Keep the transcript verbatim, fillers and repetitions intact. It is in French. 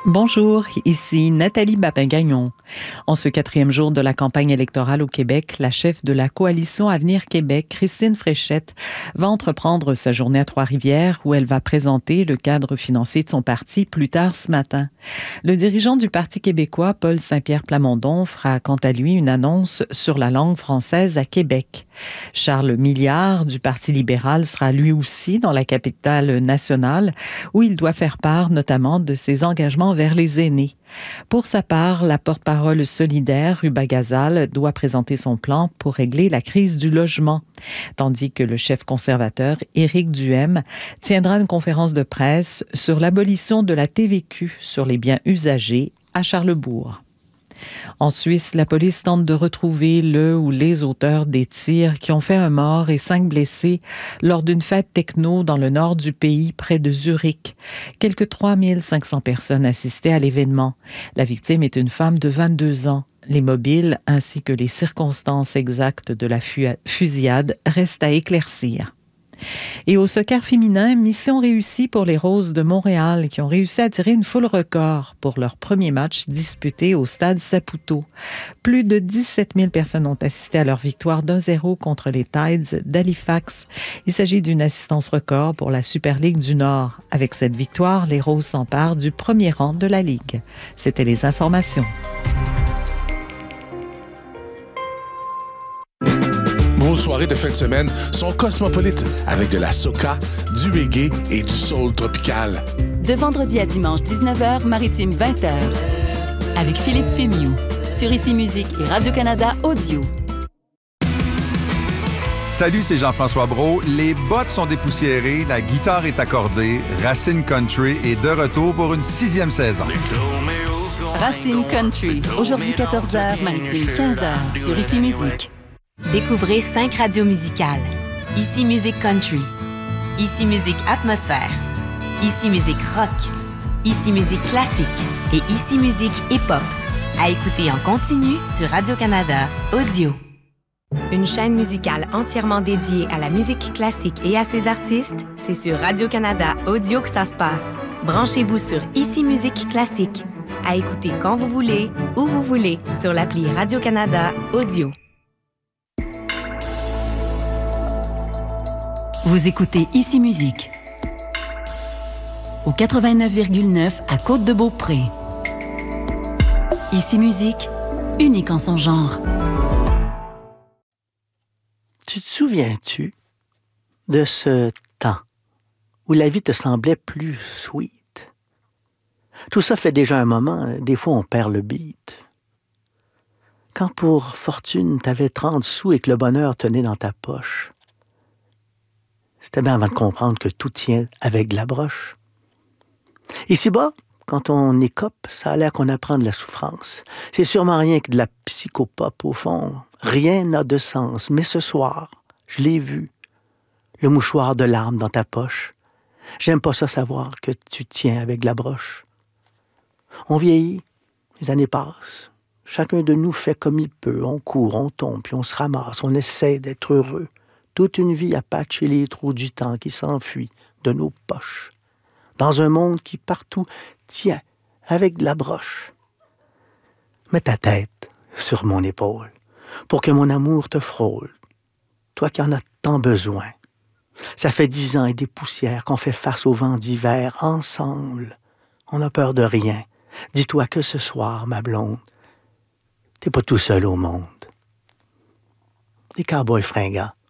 Bonjour, ici Nathalie Babin-Gagnon. En ce quatrième jour de la campagne électorale au Québec, la chef de la coalition Avenir Québec, Christine Fréchette, va entreprendre sa journée à Trois-Rivières où elle va présenter le cadre financier de son parti plus tard ce matin. Le dirigeant du Parti québécois, Paul Saint-Pierre Plamondon, fera quant à lui une annonce sur la langue française à Québec. Charles Milliard du Parti libéral sera lui aussi dans la capitale nationale où il doit faire part notamment de ses engagements vers les aînés. Pour sa part, la porte-parole solidaire, Ruba Gazal, doit présenter son plan pour régler la crise du logement, tandis que le chef conservateur, Éric Duhem, tiendra une conférence de presse sur l'abolition de la T V Q sur les biens usagés à Charlesbourg. En Suisse, la police tente de retrouver le ou les auteurs des tirs qui ont fait un mort et cinq blessés lors d'une fête techno dans le nord du pays, près de Zurich. Quelque trois mille cinq cents personnes assistaient à l'événement. La victime est une femme de vingt-deux ans. Les mobiles ainsi que les circonstances exactes de la fusillade restent à éclaircir. Et au soccer féminin, mission réussie pour les Roses de Montréal qui ont réussi à attirer une foule record pour leur premier match disputé au stade Saputo. Plus de dix-sept mille personnes ont assisté à leur victoire d'un zéro contre les Tides d'Halifax. Il s'agit d'une assistance record pour la Super Ligue du Nord. Avec cette victoire, les Roses s'emparent du premier rang de la Ligue. C'était les informations. Vos soirées de fin de semaine sont cosmopolites avec de la soca, du reggae et du soul tropical. De vendredi à dimanche dix-neuf heures, maritime vingt heures. Avec Philippe Fémiou. Sur Ici Musique et Radio-Canada Audio. Salut, c'est Jean-François Brault. Les bottes sont dépoussiérées, la guitare est accordée. Racine Country est de retour pour une sixième saison. Racine Country. Aujourd'hui quatorze heures, maritime quinze heures. Sur Ici Musique. Découvrez cinq radios musicales. Ici Musique Country, Ici Musique Atmosphère, Ici Musique Rock, Ici Musique Classique et Ici Musique Hip-Hop. À écouter en continu sur Radio-Canada Audio. Une chaîne musicale entièrement dédiée à la musique classique et à ses artistes, c'est sur Radio-Canada Audio que ça se passe. Branchez-vous sur Ici Musique Classique. À écouter quand vous voulez, où vous voulez, sur l'appli Radio-Canada Audio. Vous écoutez Ici Musique. Au quatre-vingt-neuf virgule neuf à Côte-de-Beaupré. Ici Musique, unique en son genre. Tu te souviens-tu de ce temps où la vie te semblait plus sweet? Tout ça fait déjà un moment, des fois on perd le beat. Quand pour fortune t'avais trente sous et que le bonheur tenait dans ta poche. C'était bien avant de comprendre que tout tient avec de la broche. Ici-bas, quand on écope, ça a l'air qu'on apprend de la souffrance. C'est sûrement rien que de la psychopop au fond. Rien n'a de sens. Mais ce soir, je l'ai vu. Le mouchoir de larmes dans ta poche. J'aime pas ça savoir que tu tiens avec de la broche. On vieillit, les années passent. Chacun de nous fait comme il peut. On court, on tombe, puis on se ramasse. On essaie d'être heureux. Toute une vie à patcher les trous du temps qui s'enfuit de nos poches. Dans un monde qui partout tient avec de la broche. Mets ta tête sur mon épaule pour que mon amour te frôle. Toi qui en as tant besoin. Ça fait dix ans et des poussières qu'on fait face au vent d'hiver ensemble. On n'a peur de rien. Dis-toi que ce soir, ma blonde, t'es pas tout seul au monde. Les cowboys fringants